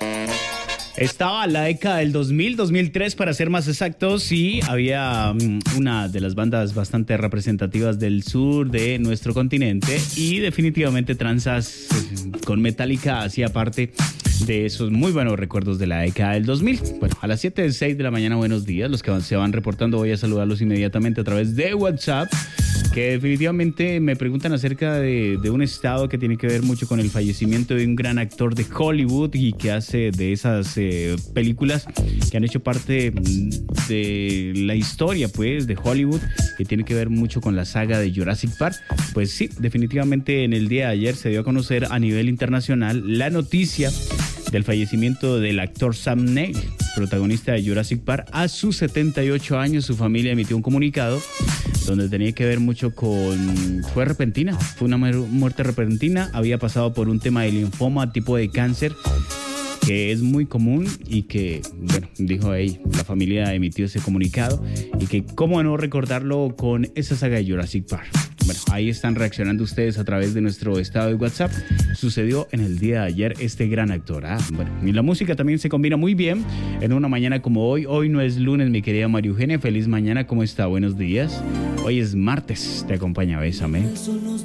Estaba la década del 2000, 2003 para ser más exactos, y había una de las bandas bastante representativas del sur de nuestro continente, y definitivamente Tranzas con Metallica hacía parte de esos muy buenos recuerdos de la década del 2000. Bueno, a las 7:06 de la mañana, buenos días. Los que se van reportando voy a saludarlos inmediatamente a través de WhatsApp, que definitivamente me preguntan acerca de un estado que tiene que ver mucho con el fallecimiento de un gran actor de Hollywood y que hace de esas películas que han hecho parte de la historia, pues, de Hollywood, que tiene que ver mucho con la saga de Jurassic Park. Pues sí, definitivamente en el día de ayer se dio a conocer a nivel internacional la noticia del fallecimiento del actor Sam Neill, protagonista de Jurassic Park. A sus 78 años, su familia emitió un comunicado donde tenía que ver mucho con... Fue repentina, fue una muerte repentina. Había pasado por un tema de linfoma, tipo de cáncer, que es muy común y que, bueno, dijo ahí, la familia emitió ese comunicado y que cómo no recordarlo con esa saga de Jurassic Park. Bueno, ahí están reaccionando ustedes a través de nuestro estado de WhatsApp. Sucedió en el día de ayer este gran actor. Bueno, y la música también se combina muy bien en una mañana como hoy. Hoy no es lunes, mi querida María Eugenia. Feliz mañana, ¿cómo está? Buenos días. Hoy es martes. Te acompaña Bésame.